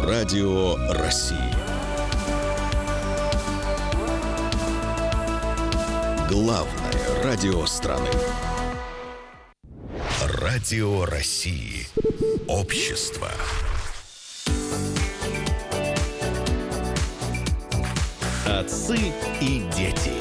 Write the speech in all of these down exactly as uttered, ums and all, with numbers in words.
Радио России. Главное радио страны. Радио России. Общество. Отцы и дети.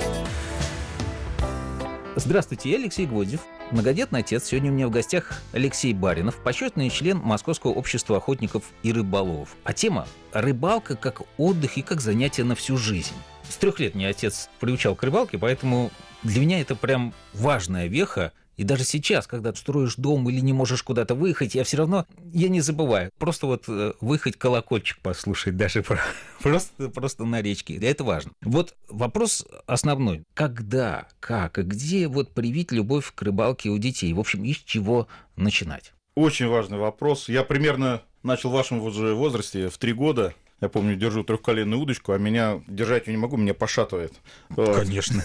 Здравствуйте, я Алексей Гвоздев, многодетный отец. Сегодня у меня в гостях Алексей Баринов, почетный член Московского общества охотников и рыболовов. А тема – рыбалка как отдых и как занятие на всю жизнь. С трех лет меня отец приучал к рыбалке, поэтому для меня это прям важная веха. И даже сейчас, когда ты строишь дом или не можешь куда-то выехать, я все равно, я не забываю. Просто вот выехать колокольчик послушать, даже просто, просто на речке. Это важно. Вот вопрос основной. Когда, как и где вот привить любовь к рыбалке у детей? В общем, из чего начинать? Очень важный вопрос. Я примерно начал в вашем же возрасте, в три года. Я помню, держу трехколенную удочку, а меня держать я не могу, меня пошатывает. Конечно.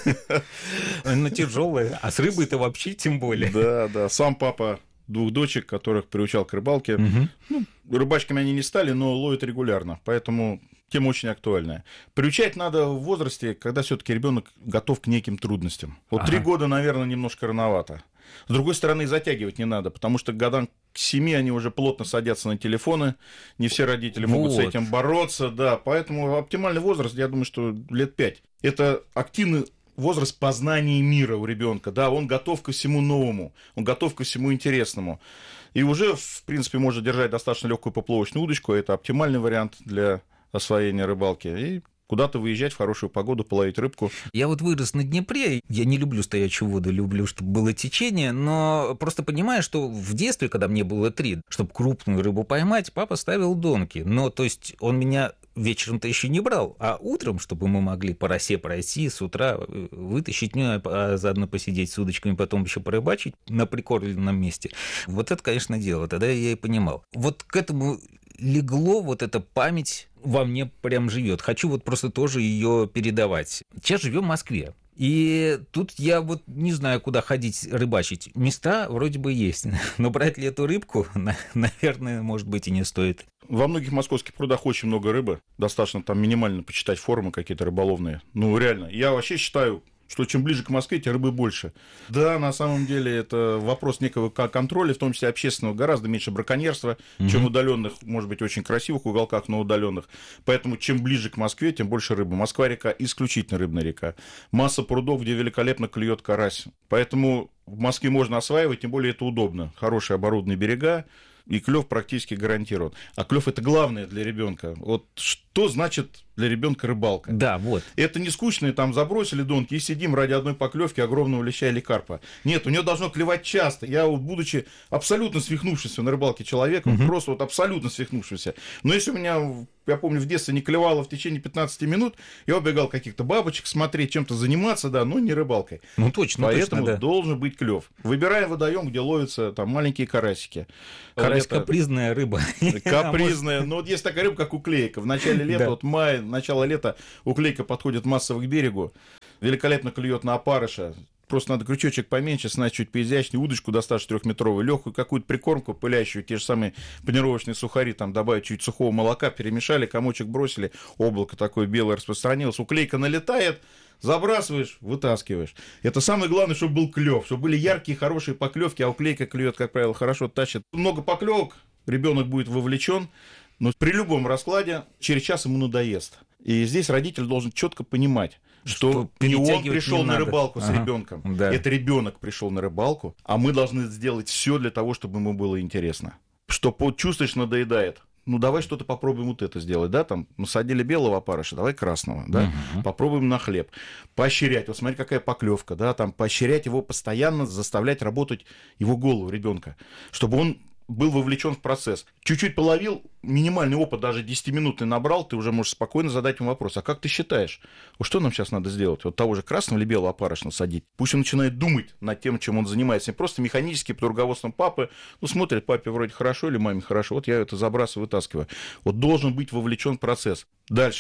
Она тяжелая, а с рыбой-то вообще тем более. Да, да. Сам папа двух дочек, которых приучал к рыбалке. Угу. Ну, рыбачками они не стали, но ловят регулярно, поэтому тема очень актуальная. Приучать надо в возрасте, когда все-таки ребенок готов к неким трудностям. Вот три ага. года, наверное, немножко рановато. С другой стороны, затягивать не надо, потому что к годам к семи они уже плотно садятся на телефоны, не все родители могут вот. с этим бороться, да, поэтому оптимальный возраст, я думаю, что лет пять. Это активный возраст познания мира у ребенка, да, он готов ко всему новому, он готов ко всему интересному. И уже, в принципе, может держать достаточно легкую поплавочную удочку, это оптимальный вариант для освоения рыбалки, и куда-то выезжать в хорошую погоду, половить рыбку. Я вот вырос на Днепре, я не люблю стоячую воду, люблю, чтобы было течение, но просто понимаю, что в детстве, когда мне было три, чтобы крупную рыбу поймать, папа ставил донки. Но, то есть, он меня вечером-то еще не брал, а утром, чтобы мы могли по росе пройти, с утра вытащить, ну, а заодно посидеть с удочками, потом еще порыбачить на прикормленном месте. Вот это, конечно, дело, тогда я и понимал. Вот к этому легло вот эта память во мне прям живет. Хочу вот просто тоже ее передавать. Сейчас живем в Москве. И тут я вот не знаю, куда ходить рыбачить. Места вроде бы есть, но брать ли эту рыбку, наверное, может быть, и не стоит. Во многих московских прудах очень много рыбы. Достаточно там минимально почитать форумы какие-то рыболовные. Ну, реально. Я вообще считаю, что чем ближе к Москве, тем рыбы больше. Да, на самом деле это вопрос некого контроля, в том числе общественного, гораздо меньше браконьерства, mm-hmm. чем в удаленных, может быть, очень красивых уголках, но удаленных. Поэтому чем ближе к Москве, тем больше рыбы. Москва-река исключительно рыбная река. Масса прудов, где великолепно клюет карась. Поэтому в Москве можно осваивать, тем более это удобно. Хорошие оборудованные берега. И клев практически гарантирован. А клев это главное для ребенка. Вот что значит для ребенка рыбалка? Да, вот. Это не скучные там забросили донки и сидим ради одной поклевки огромного леща или карпа. Нет, у него должно клевать часто. Я вот, будучи абсолютно свихнувшимся на рыбалке человеком, угу. просто вот абсолютно свихнувшимся. Но если у меня, я помню, в детстве не клевало в течение пятнадцати минут, я убегал каких-то бабочек смотреть, чем-то заниматься, да, но не рыбалкой. Ну точно, поэтому точно, да. должен быть клев. Выбираем водоем, где ловятся там маленькие карасики. Карась это... капризная рыба. Капризная. Но вот есть такая рыба, как уклейка. В начале лета, вот мая, начало лета, уклейка подходит массово к берегу, великолепно клюет на опарыша. Просто надо крючочек поменьше, снасть чуть поизящнее, удочку достаточно трехметровую, легкую какую-то прикормку, пылящую, те же самые панировочные сухари, там добавить чуть сухого молока, перемешали, комочек бросили, облако такое белое распространилось, уклейка налетает, забрасываешь, вытаскиваешь. Это самое главное, чтобы был клев, чтобы были яркие, хорошие поклевки, а уклейка клюет, как правило, хорошо тащит. Много поклевок, ребенок будет вовлечен, но при любом раскладе через час ему надоест. И здесь родитель должен четко понимать, что, что не он пришел не на надо. рыбалку ага. с ребенком, да. это ребенок пришел на рыбалку, а мы должны сделать все для того, чтобы ему было интересно. Что чувствуешь, надоедает. Ну, давай что-то попробуем вот это сделать, да, там, насадили белого опарыша, давай красного, да, угу. попробуем на хлеб. Поощрять, вот смотри, какая поклевка, да, там, поощрять его постоянно, заставлять работать его голову ребенка, чтобы он был вовлечен в процесс. Чуть-чуть половил, минимальный опыт, даже десятиминутный набрал, ты уже можешь спокойно задать ему вопрос, а как ты считаешь, вот что нам сейчас надо сделать? Вот того же красного или белого опарыша насадить? Пусть он начинает думать над тем, чем он занимается, не просто механически под руководством папы, ну, смотрит, папе вроде хорошо или маме хорошо, вот я это забрасываю, вытаскиваю. Вот должен быть вовлечен в процесс. Дальше.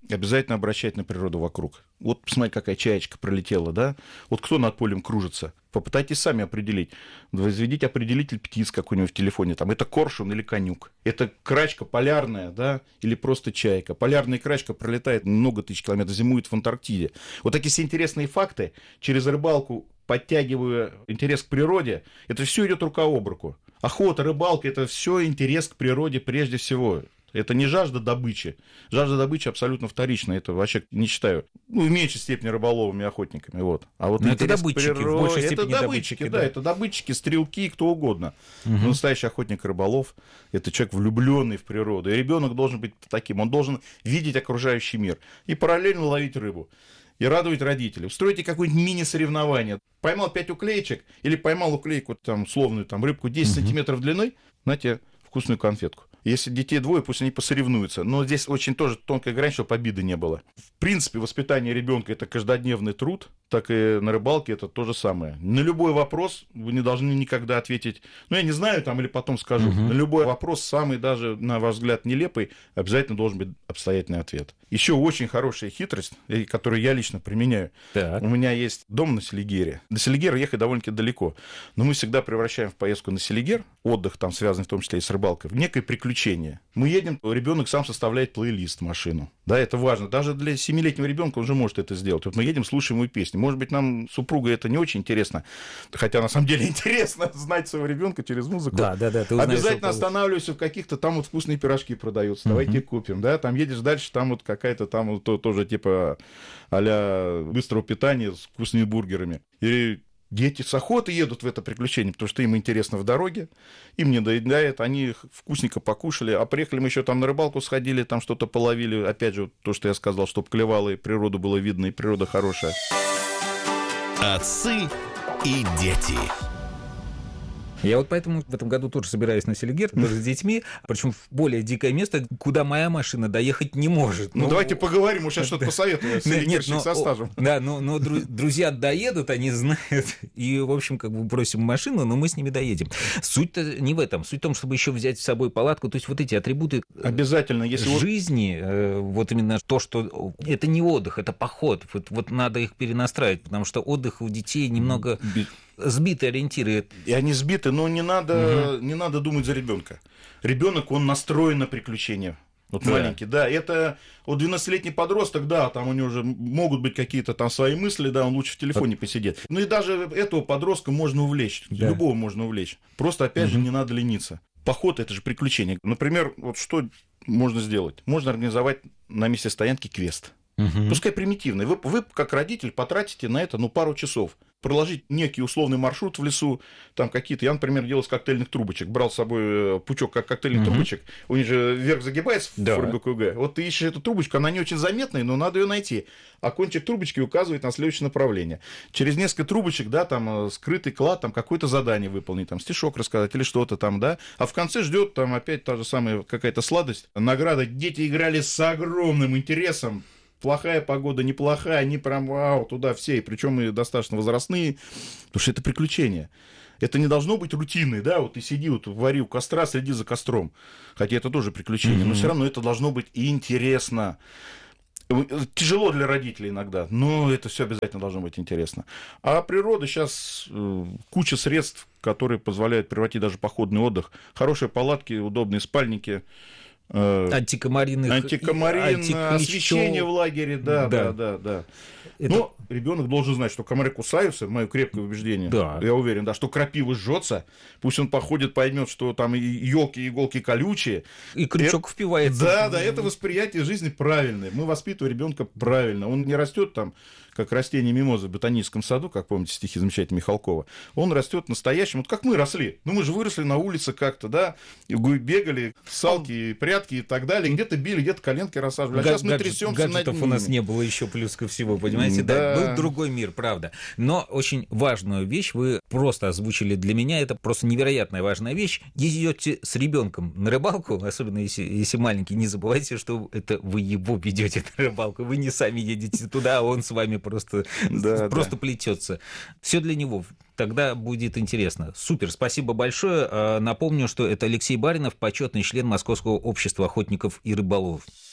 обязательно обращать на природу вокруг. Вот посмотри, какая чаечка пролетела, да? Вот кто над полем кружится? Попытайтесь сами определить. Возведите определитель птиц какой-нибудь в телефоне. Там, это коршун или конюк. Это крачка полярная, да? Или просто чайка. Полярная крачка пролетает много тысяч километров, зимует в Антарктиде. Вот такие все интересные факты. Через рыбалку, подтягивая интерес к природе, это все идет рука об руку. Охота, рыбалка — это все интерес к природе прежде всего. Это не жажда добычи. Жажда добычи абсолютно вторична. Это вообще не считаю. Ну, в меньшей степени рыболовами и охотниками. Вот. А вот это добытчики, природе... в большей это степени добытчики, добытчики, да, да. это добытчики, стрелки, кто угодно. Угу. Но настоящий охотник и рыболов — это человек, влюбленный в природу. И ребенок должен быть таким. Он должен видеть окружающий мир и параллельно ловить рыбу. И радовать родителей. Устройте какое-нибудь мини-соревнование. Поймал пять уклеечек или поймал уклейку, там, словную там, рыбку десять угу. сантиметров длиной, на тебе вкусную конфетку. Если детей двое, пусть они посоревнуются. Но здесь очень тоже тонкая грань, чтобы обиды не было. В принципе, воспитание ребенка — это каждодневный труд, так и на рыбалке это то же самое. На любой вопрос вы не должны никогда ответить, ну, я не знаю, там, или потом скажу. Uh-huh. На любой вопрос, самый даже, на ваш взгляд, нелепый, обязательно должен быть обстоятельный ответ. Еще очень хорошая хитрость, которую я лично применяю. Так. У меня есть дом на Селигере. До Селигера ехать довольно-таки далеко. Но мы всегда превращаем в поездку на Селигер, отдых там связанный в том числе и с рыбалкой, в некое приключение. Мы едем, ребенок сам составляет плейлист в машину. Да, это важно. Даже для семилетнего ребенка он уже может это сделать. Вот мы едем, слушаем его песни. Может быть, нам, супруга, это не очень интересно. Хотя, на самом деле, интересно знать своего ребенка через музыку. Да, да, да. Ты узнаешь, обязательно останавливайся в каких-то, там вот вкусные пирожки продаются. Давайте uh-huh. купим. Да, там едешь дальше, там вот какая-то там вот, то, тоже типа а-ля быстрого питания с вкусными бургерами. И дети с охоты едут в это приключение, потому что им интересно в дороге, им не доедает, они вкусненько покушали, а приехали мы еще там на рыбалку сходили, там что-то половили, опять же, то, что я сказал, чтобы клевало, и природу было видно, и природа хорошая. Отцы и дети. Я вот поэтому в этом году тоже собираюсь на Селигер, тоже с детьми, причем в более дикое место, куда моя машина доехать не может. Ну, ну давайте поговорим, может, я что-то посоветую, селигерщик со стажем. Да, но, но друзья доедут, они знают, и, в общем, как бы просим машину, но мы с ними доедем. Суть-то не в этом, суть в том, чтобы еще взять с собой палатку, то есть вот эти атрибуты обязательно, если жизни, вот именно то, что это не отдых, это поход, вот, вот надо их перенастраивать, потому что отдых у детей немного... Сбиты ориентиры. И они сбиты, но не надо, угу. не надо думать за ребенка. Ребенок, он настроен на приключения. Вот да. маленький, да. Это вот двенадцатилетний подросток, да, там у него уже могут быть какие-то там свои мысли, да, он лучше в телефоне вот. посидит. Ну и даже этого подростка можно увлечь, да. любого можно увлечь. Просто, опять угу. же, не надо лениться. Поход — это же приключение. Например, вот что можно сделать? Можно организовать на месте стоянки квест. Угу. Пускай примитивный. Вы, вы, как родитель, потратите на это, ну, пару часов. Проложить некий условный маршрут в лесу, там какие-то... Я, например, делал с коктейльных трубочек. Брал с собой пучок как коктейльных угу. трубочек. У них же вверх загибается в да. форме КГ. Вот ты ищешь эту трубочку, она не очень заметная, но надо ее найти. А кончик трубочки указывает на следующее направление. Через несколько трубочек, да, там скрытый клад, там какое-то задание выполнить, там стишок рассказать или что-то там, да. А в конце ждет там опять та же самая какая-то сладость. Награда. Дети играли с огромным интересом. Плохая погода, неплохая, они прям вау, туда все, и причем и достаточно возрастные, потому что это приключение. Это не должно быть рутиной, да, вот ты сиди, вот вари у костра, следи за костром, хотя это тоже приключение, mm-hmm. но все равно это должно быть интересно. Тяжело для родителей иногда, но это все обязательно должно быть интересно. А природа сейчас куча средств, которые позволяют превратить даже походный отдых. Хорошие палатки, удобные спальники. Антикомаринных, Антикомарин, освещение в лагере, да, да, да, да. да. Это... Но ребенок должен знать, что комары кусаются, мое крепкое убеждение, да. я уверен, да, что крапива жжется, пусть он походит, поймет, что там елки, иголки колючие. И крючок это... впивается. Да, да, это восприятие жизни правильное. Мы воспитываем ребенка правильно. Он не растет там, как растение мимозы в ботаническом саду, как помните стихи замечательные Михалкова. Он растет настоящим, вот как мы росли. Ну, мы же выросли на улице как-то, да, и бегали, салки, прятки и так далее, где-то били, где-то коленки рассаживали. А Га- сейчас мы гаджет, трясемся над ними. Гаджетов у нас не было еще плюс ко всему, понимаете? Да. Да, был другой мир, правда. Но очень важную вещь вы просто озвучили для меня, это просто невероятная важная вещь. Если идете с ребенком на рыбалку, особенно если, если маленький, не забывайте, что это вы его ведете на рыбалку, вы не сами едете туда, а он с вами просто, да, просто да. плетется. Все для него. Тогда будет интересно. Супер, спасибо большое. Напомню, что это Алексей Баринов, почетный член Московского общества охотников и рыболовов.